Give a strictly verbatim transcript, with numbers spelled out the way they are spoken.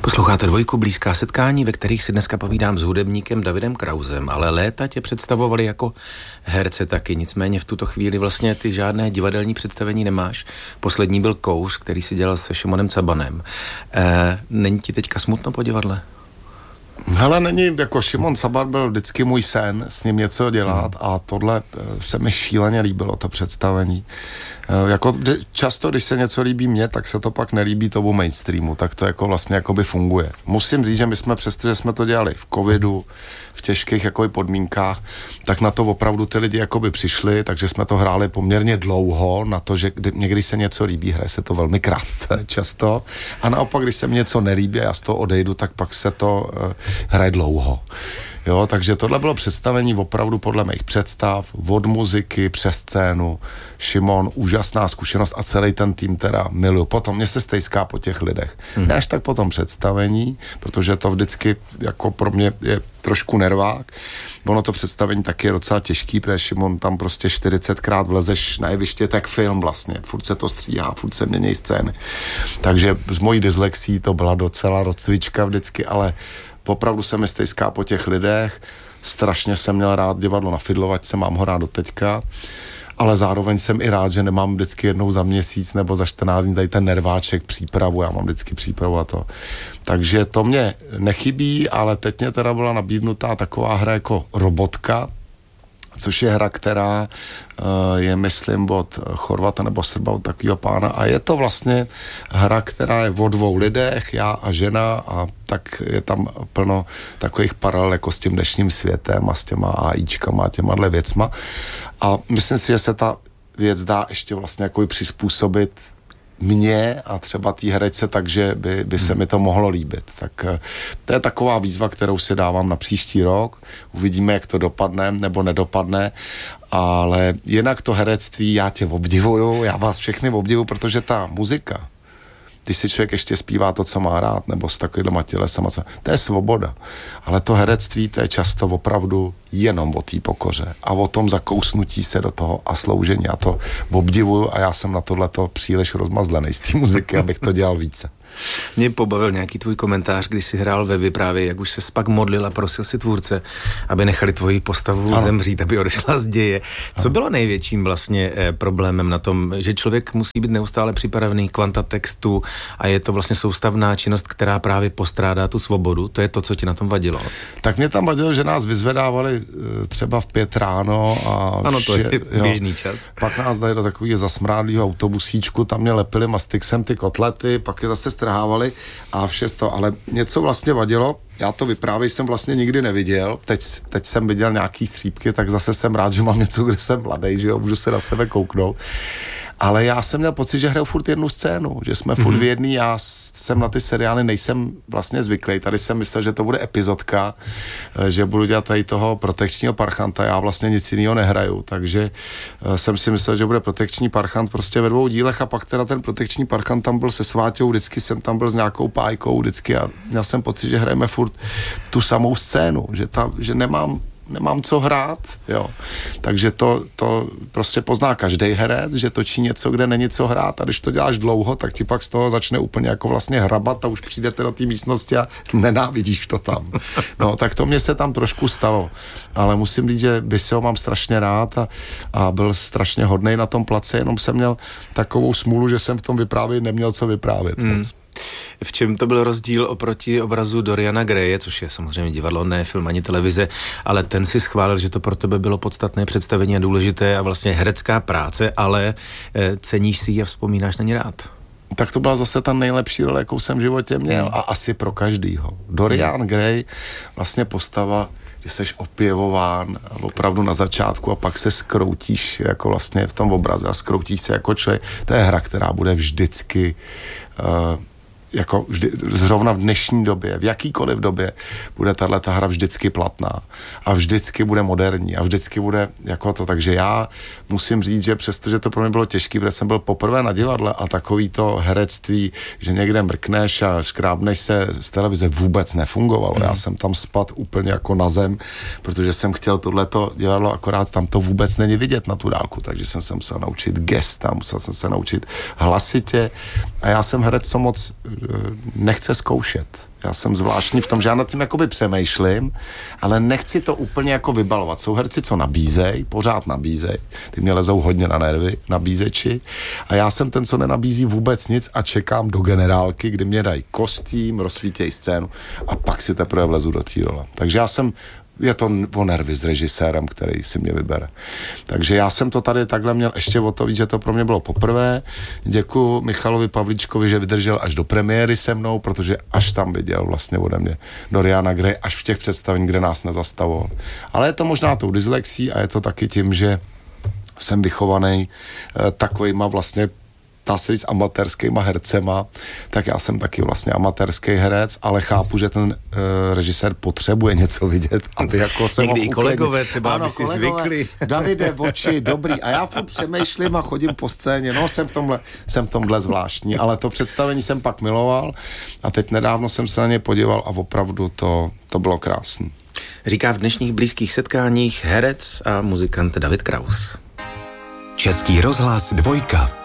Posloucháte Dvojku, blízká setkání, ve kterých si dneska povídám s hudebníkem Davidem Krausem, ale léta tě představovali jako herce taky, nicméně v tuto chvíli vlastně ty žádné divadelní představení nemáš. Poslední byl Kouř, který si dělal se Šimonem Cabanem. E, není ti teďka smutno po divadle? Hele, není, jako Šimon Caban byl vždycky můj sen s ním něco dělat a tohle se mi šíleně líbilo, to představení. Jako často, když se něco líbí mně, tak se to pak nelíbí tomu mainstreamu, tak to jako vlastně jakoby funguje. Musím říct, že my jsme přesto, že jsme to dělali v covidu, v těžkých jakoby podmínkách, tak na to opravdu ty lidi jakoby přišli, takže jsme to hráli poměrně dlouho na to, že kdy, někdy se něco líbí, hraje se to velmi krátce často a naopak, když se mi něco nelíbí a já z toho odejdu, tak pak se to uh, hraje dlouho. Jo, takže tohle bylo představení opravdu podle mých představ, od muziky přes scénu. Šimon, úžasná zkušenost a celý ten tým teda miluju. Potom mě se stejská po těch lidech. Hmm. Ne až tak po tom představení, protože to vždycky jako pro mě je trošku nervák. Ono to představení taky je docela těžký, protože Šimon tam prostě čtyřicetkrát vlezeš na jeviště, tak film vlastně. Furt se to stříhá, furt se mění scény. Takže z mojí dyslexí to byla docela rozcvička vždycky, ale opravdu se mi stejská po těch lidech, strašně jsem měl rád divadlo na Fidlovačce, mám ho rád do teďka, ale zároveň jsem i rád, že nemám vždycky jednou za měsíc nebo za čtrnáct dní tady ten nerváček, přípravu, já mám vždycky přípravu a to. Takže to mě nechybí, ale teď mě teda byla nabídnutá taková hra jako Robotka, což je hra, která uh, je, myslím, od Chorvata nebo Srba, od takového pána a je to vlastně hra, která je o dvou lidech, já a žena a tak je tam plno takových paralel jako s tím dnešním světem a s těma AIčkama a těma věcma a myslím si, že se ta věc dá ještě vlastně jako přizpůsobit mně a třeba té herečce, takže by, by se mi to mohlo líbit. Tak to je taková výzva, kterou si dávám na příští rok. Uvidíme, jak to dopadne nebo nedopadne, ale jinak to herectví, já tě obdivuju, já vás všechny obdivuju, protože ta muzika, když si člověk ještě zpívá to, co má rád, nebo s takovýhlema tělesama, to je svoboda. Ale to herectví, to je často opravdu jenom o té pokoře a o tom zakousnutí se do toho a sloužení. Já to obdivuju a já jsem na tohleto příliš rozmazlený z té muziky, abych to dělal více. Mě pobavil nějaký tvůj komentář, když jsi hrál ve Vyprávě, jak už se pak modlil a prosil si tvůrce, aby nechali tvoji postavu ano. zemřít, aby odešla z děje. Co ano. bylo největším vlastně eh, problémem na tom, že člověk musí být neustále připravený, kvanta textu a je to vlastně soustavná činnost, která právě postrádá tu svobodu? To je to, co ti na tom vadilo? Tak mě tam vadilo, že nás vyzvedávali třeba v pět ráno a ano, to je jo, běžný čas. Pak nás dali do takového zasmrádlého autobusíčku, tam mě lepili mastixem ty kotlety, pak je zase strhávali a vše to, ale něco vlastně vadilo, já to Vyprávěj jsem vlastně nikdy neviděl, teď, teď jsem viděl nějaký střípky, tak zase jsem rád, že mám něco, kde jsem mladej, že jo, můžu se na sebe kouknout. Ale já jsem měl pocit, že hraju furt jednu scénu, že jsme mm-hmm. furt v jedný, já jsem na ty seriály nejsem vlastně zvyklý, tady jsem myslel, že to bude epizodka, že budu dělat tady toho protekčního parchanta, já vlastně nic jiného nehraju, takže jsem si myslel, že bude protekční parchant prostě ve dvou dílech a pak teda ten protekční parchant tam byl se Sváťou, vždycky jsem tam byl s nějakou pájkou, vždycky a měl jsem pocit, že hrajeme furt tu samou scénu, že, ta, že nemám nemám co hrát, jo. Takže to, to prostě pozná každý herec, že točí něco, kde není co hrát a když to děláš dlouho, tak ti pak z toho začne úplně jako vlastně hrabat a už přijdete do té místnosti a nenávidíš to tam. No, tak to mě se tam trošku stalo. Ale musím říct, že Bysio mám strašně rád a, a byl strašně hodnej na tom place, jenom jsem měl takovou smůlu, že jsem v tom vyprávět neměl co vyprávět mm. moc. V čem to byl rozdíl oproti obrazu Doriana Graye, což je samozřejmě divadlo, ne film ani televize, ale ten si schválil, že to pro tebe bylo podstatné představení a důležité a vlastně herecká práce, ale e, ceníš si ji a vzpomínáš na ní rád. Tak to byla zase ta nejlepší role, jakou jsem v životě měl a asi pro každýho. Dorian Gray, vlastně postava, že seš opěvován opravdu na začátku a pak se skroutíš jako vlastně v tom obraze a skroutíš se jako člověk. To je hra, která bude vždycky uh, jako vždy, zrovna v dnešní době, v jakýkoliv době bude tato hra vždycky platná a vždycky bude moderní a vždycky bude jako to, takže já musím říct, že přestože to pro mě bylo těžké, protože jsem byl poprvé na divadle a takový to herectví, že někde mrkneš a škrábneš se z televize, vůbec nefungovalo. Mm. Já jsem tam spad úplně jako na zem, protože jsem chtěl tohleto divadlo, akorát tam to vůbec není vidět na tu dálku, takže jsem se musel naučit gesta, musel jsem se naučit hlasitě A já jsem herec, co moc nechce zkoušet. Já jsem zvláštní v tom, že já nad tím jakoby přemýšlím, ale nechci to úplně jako vybalovat. Jsou herci, co nabízej, pořád nabízej. Ty mě lezou hodně na nervy, nabízeči. A já jsem ten, co nenabízí vůbec nic a čekám do generálky, kdy mě dají kostým, rozsvítějí scénu a pak si teprve vlezu do té role. Takže já jsem je to o nervy s režisérem, který si mě vybere. Takže já jsem to tady takhle měl ještě o to víc, že to pro mě bylo poprvé. Děkuju Michalovi Pavlíčkovi, že vydržel až do premiéry se mnou, protože až tam viděl vlastně ode mě Doriana Gray, až v těch představení, kde nás nezastavoval. Ale je to možná tou dyslexí a je to taky tím, že jsem vychovaný eh, takovýma vlastně dá se říct amatérskýma hercema, tak já jsem taky vlastně amatérský herec, ale chápu, že ten uh, režisér potřebuje něco vidět, aby jako se někdy i kolegové třeba, ano, aby si kolegové, zvykli. Davide, oči, dobrý. A já furt přemýšlím a chodím po scéně. No, jsem v tomhle, jsem v tomhle zvláštní, ale to představení jsem pak miloval a teď nedávno jsem se na ně podíval a opravdu to, to bylo krásné. Říká v dnešních blízkých setkáních herec a muzikant David Kraus. Český rozhlas dvojka.